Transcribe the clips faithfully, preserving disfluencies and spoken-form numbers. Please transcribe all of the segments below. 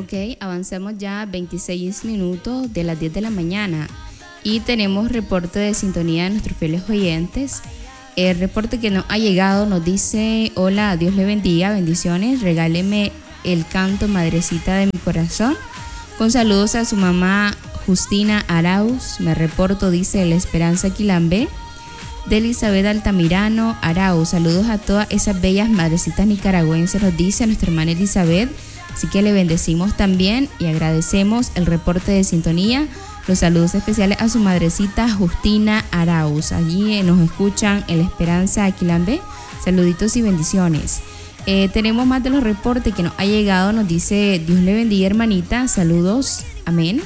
Ok, avanzamos ya veintiséis minutos de las diez de la mañana y tenemos reporte de sintonía de nuestros fieles oyentes. El reporte que nos ha llegado nos dice: hola, Dios le bendiga, bendiciones, regáleme el canto Madrecita de mi corazón. Con saludos a su mamá Justina Arauz, me reporto, dice La Esperanza Quilambé. De Elizabeth Altamirano Arauz, saludos a todas esas bellas madrecitas nicaragüenses, nos dice nuestra hermana Elizabeth. Así que le bendecimos también y agradecemos el reporte de sintonía. Los saludos especiales a su madrecita Justina Arauz. Allí nos escuchan en La Esperanza Aquilambé. Saluditos y bendiciones. Eh, tenemos más de los reportes que nos ha llegado. Nos dice: Dios le bendiga, hermanita. Saludos. Amén.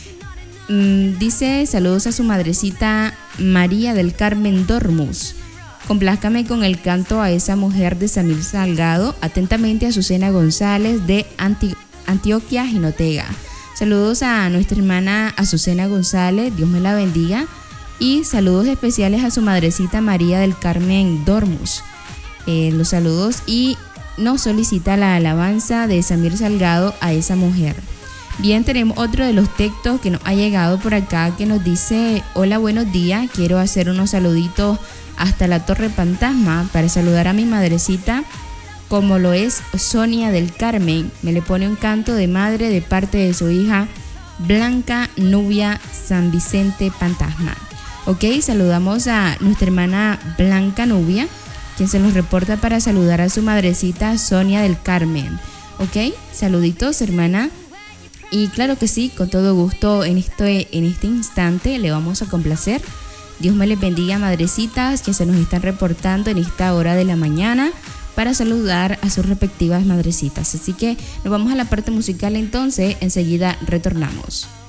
Mm, dice: saludos a su madrecita María del Carmen Dormus. Complázcame con el canto a esa mujer de Samir Salgado. Atentamente, Azucena González de Anti- Antioquia, Jinotega. Saludos a nuestra hermana Azucena González, Dios me la bendiga. Y saludos especiales a su madrecita María del Carmen Dormus. Eh, los saludos, y nos solicita la alabanza de Samir Salgado a esa mujer. Bien, tenemos otro de los textos que nos ha llegado por acá, que nos dice: hola, buenos días, quiero hacer unos saluditos hasta la Torre Fantasma para saludar a mi madrecita, como lo es Sonia del Carmen. Me le pone un canto de madre de parte de su hija Blanca Nubia San Vicente Fantasma. Ok, saludamos a nuestra hermana Blanca Nubia, quien se nos reporta para saludar a su madrecita Sonia del Carmen. Ok, saluditos, hermana. Y claro que sí, con todo gusto en este, en este instante le vamos a complacer. Dios me les bendiga, madrecitas que se nos están reportando en esta hora de la mañana para saludar a sus respectivas madrecitas. Así que nos vamos a la parte musical entonces, enseguida retornamos.